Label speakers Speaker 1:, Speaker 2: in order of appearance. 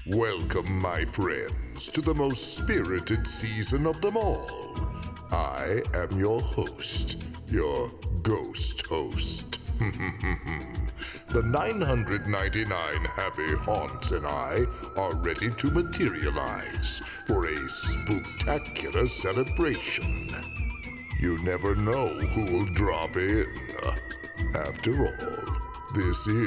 Speaker 1: Welcome, my friends, to the most spirited season of them all. I am your host, your ghost host. The 999 happy haunts and I are ready to materialize for a spooktacular celebration. You never know who will drop in. After all, this is